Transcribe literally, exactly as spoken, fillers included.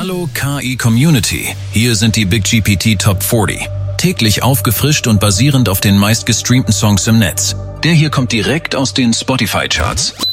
Hallo K I-Community, hier sind die Big G P T Top vierzig. Täglich aufgefrischt und basierend auf den meistgestreamten Songs im Netz. Der hier kommt direkt aus den Spotify-Charts.